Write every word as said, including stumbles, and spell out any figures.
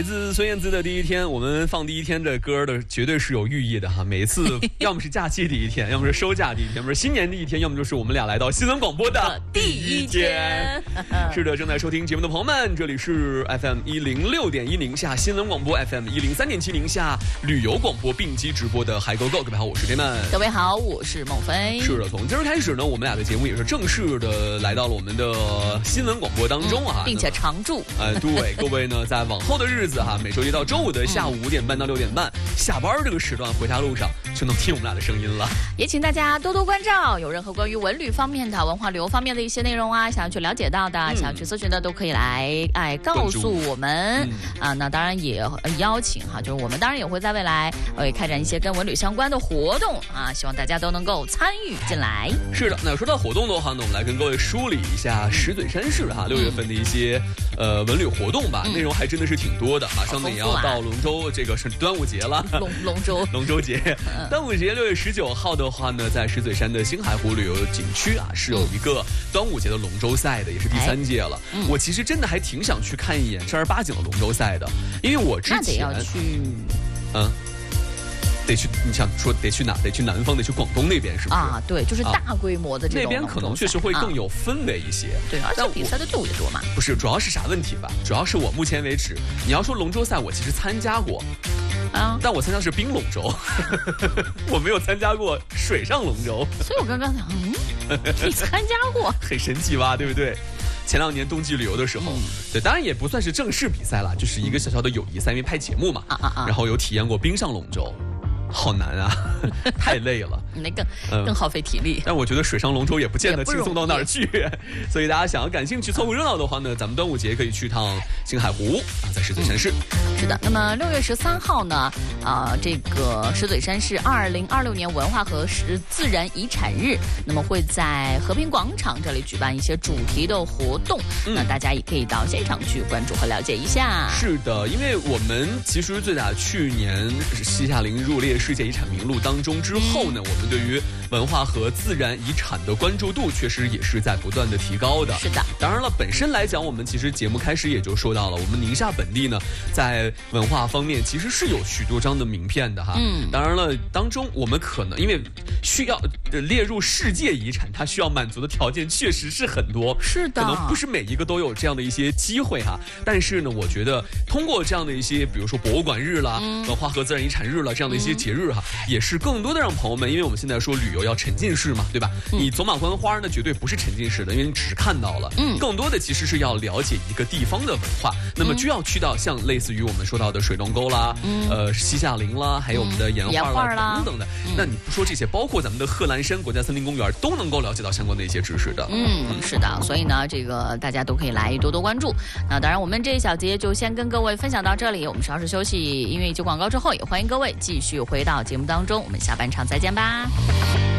来自孙燕姿的第一天，我们放第一天这歌的绝对是有寓意的哈。每一次要么是假期第一天，要么是收假第一天，要么是新年第一天，要么就是我们俩来到新闻广播的第一天。是的，正在收听节目的朋友们，这里是 F M 一零六点一宁夏新闻广播 ，F M 一零三点七宁夏旅游广播并机直播的海狗狗。各位好，我是 Damon。 各位好，我是孟非。 是的，从今儿开始呢，我们俩的节目也是正式的来到了我们的新闻广播当中啊， 嗯、并且常驻。 呃，对，各位呢，在往后的日子哈，每周一到周五的下午五点半到六点半，下班这个时段回家路上就能听我们俩的声音了。 也请大家多多关照，有任何关于文旅方面的、文化旅游方面的一些内容啊，想要去了解到的、嗯、想要去咨询的，都可以来哎告诉我们、嗯、啊。那当然也邀请哈，就是我们当然也会在未来会开展一些跟文旅相关的活动啊，希望大家都能够参与进来。 是的，那说到活动的话呢，我们来跟各位梳理一下石嘴山市哈六月份的一些、嗯、呃文旅活动吧，内容还真的是挺多的。马上呢也要到龙舟，这个是端午节了。 龙龙舟， 龙舟节，端午节六月十九号的话呢，在石嘴山的星海湖旅游景区啊，是有一个端午节的龙舟赛的，也是第三届了。哎嗯、我其实真的还挺想去看一眼正儿八经的龙舟赛的，因为我之前那得要去， 嗯。得去，你想说得去哪？得去南方，得去广东那边，是不是？ 啊，对，就是大规模的这种、 啊、那边可能确实会更有氛围一些。啊、 对，而且比赛的队伍也多嘛。 不是，主要是啥问题吧？主要是我目前为止，你要说龙舟赛，我其实参加过，啊，但我参加的是冰龙舟，我没有参加过水上龙舟。 所以我刚刚想，嗯，你参加过， 很神奇吧？对不对？前两年冬季旅游的时候、嗯，对，当然也不算是正式比赛了，就是一个小小的友谊赛，因为拍节目嘛，啊啊啊，然后有体验过冰上龙舟。好难啊，太累了， 那更、嗯、更耗费体力。 但我觉得水上龙舟也不见得轻松到哪儿去，所以大家想要感兴趣、凑合热闹的话呢，咱们端午节可以去趟星海湖啊，在石嘴山市。 嗯、是的，那么六月十三号呢，啊、呃，这个石嘴山市二零二六年文化和自然遗产日，那么会在和平广场这里举办一些主题的活动，嗯、那大家也可以到现场去关注和了解一下。 是的，因为我们其实最早去年西夏陵入列世界遗产名录当中之后呢，我们对于文化和自然遗产的关注度确实也是在不断的提高的。 是的， 当然了，本身来讲，我们其实节目开始也就说到了，我们宁夏本地呢，在文化方面其实是有许多张的名片的哈。嗯，当然了，当中我们可能因为需要列入世界遗产，它需要满足的条件确实是很多。 是的， 可能不是每一个都有这样的一些机会哈。但是呢，我觉得通过这样的一些，比如说博物馆日啦、嗯、文化和自然遗产日啦这样的一些节日哈。嗯，也是更多的让朋友们，因为我们现在说旅游要沉浸式嘛，对吧？嗯、你走马观花呢，绝对不是沉浸式的，因为你只是看到了。嗯，更多的其实是要了解一个地方的文化，那么就要去到像类似于我们说到的水洞沟啦，嗯、呃西夏陵啦，还有我们的岩画啦、嗯、等等的。嗯、那你不说这些，包括咱们的贺兰山国家森林公园，都能够了解到相关的一些知识的。 嗯，是的，所以呢，这个大家都可以来多多关注。那当然，我们这一小节就先跟各位分享到这里，我们稍事休息，音乐以及广告之后，也欢迎各位继续回到节目当中，我们下半场再见吧。